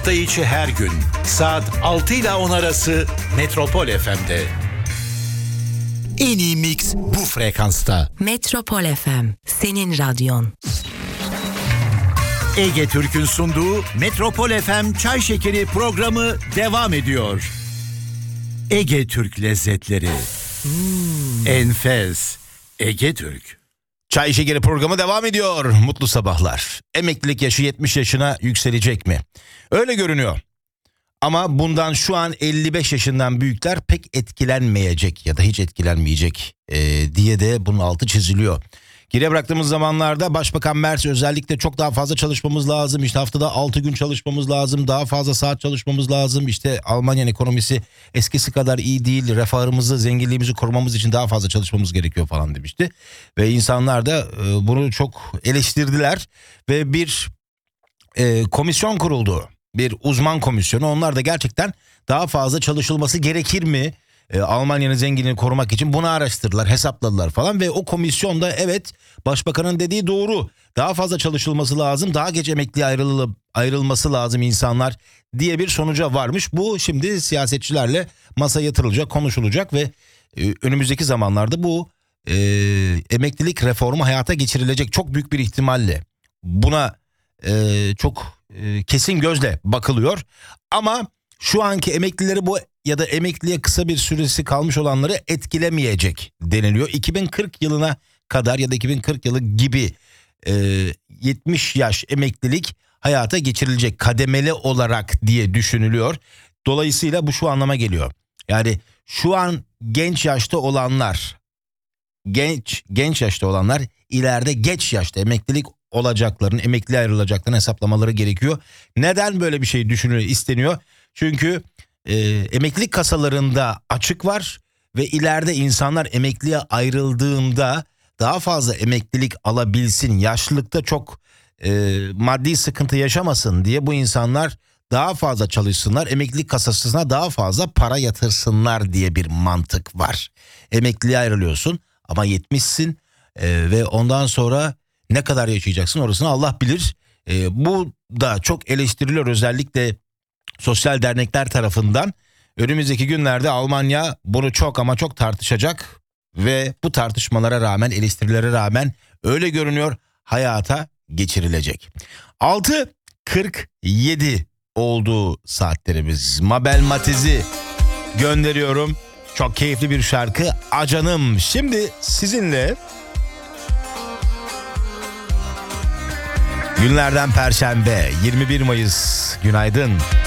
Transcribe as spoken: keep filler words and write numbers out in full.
Hafta içi her gün saat altı ile on arası Metropol F M'de. En iyi mix bu frekansta. Metropol F M, senin radyon. Ege Türk'ün sunduğu Metropol F M Çay Şekeri programı devam ediyor. Ege Türk lezzetleri. Hmm. Enfes. Ege Türk. Çay Şekeri programı devam ediyor. Mutlu sabahlar. Emeklilik yaşı yetmiş yaşına yükselecek mi? Öyle görünüyor. Ama bundan şu an elli beş yaşından büyükler pek etkilenmeyecek ya da hiç etkilenmeyecek ee, diye de bunun altı çiziliyor. Geriye bıraktığımız zamanlarda Başbakan Merz özellikle çok daha fazla çalışmamız lazım. İşte haftada altı gün çalışmamız lazım. Daha fazla saat çalışmamız lazım. İşte Almanya'nın ekonomisi eskisi kadar iyi değil. Refahımızı, zenginliğimizi korumamız için daha fazla çalışmamız gerekiyor falan demişti. Ve insanlar da e, bunu çok eleştirdiler. Ve bir e, komisyon kuruldu. Bir uzman komisyonu. Onlar da gerçekten daha fazla çalışılması gerekir mi? E, Almanya'nın zenginliğini korumak için bunu araştırdılar, hesapladılar falan ve o komisyonda evet başbakanın dediği doğru. Daha fazla çalışılması lazım, daha geç emekliye ayrıl ayrılması lazım insanlar diye bir sonuca varmış. Bu şimdi siyasetçilerle masaya yatırılacak, konuşulacak ve e, önümüzdeki zamanlarda bu e, emeklilik reformu hayata geçirilecek çok büyük bir ihtimalle. Buna e, çok e, kesin gözle bakılıyor ama şu anki emeklileri bu ya da emekliye kısa bir süresi kalmış olanları etkilemeyecek deniliyor. iki bin kırk yılına kadar ya da iki bin kırk yılı gibi e, yetmiş yaş emeklilik hayata geçirilecek kademeli olarak diye düşünülüyor. Dolayısıyla bu şu anlama geliyor. Yani şu an genç yaşta olanlar, genç genç yaşta olanlar ileride geç yaşta emeklilik olacakların, emekliye ayrılacaklarını hesaplamaları gerekiyor. Neden böyle bir şey düşünülüyor, isteniyor? Çünkü e, emeklilik kasalarında açık var ve ileride insanlar emekliye ayrıldığında daha fazla emeklilik alabilsin, yaşlılıkta çok e, maddi sıkıntı yaşamasın diye bu insanlar daha fazla çalışsınlar, emeklilik kasasına daha fazla para yatırsınlar diye bir mantık var. Emekliye ayrılıyorsun ama yetmişsin e, ve ondan sonra ne kadar yaşayacaksın orasını Allah bilir. E, bu da çok eleştiriliyor özellikle sosyal dernekler tarafından. Önümüzdeki günlerde Almanya bunu çok ama çok tartışacak ve bu tartışmalara rağmen, eleştirilere rağmen öyle görünüyor hayata geçirilecek. altı kırk yedi olduğu saatlerimiz. Mabel Matiz'i gönderiyorum. Çok keyifli bir şarkı Acanım. Şimdi sizinle günlerden Perşembe yirmi bir Mayıs günaydın.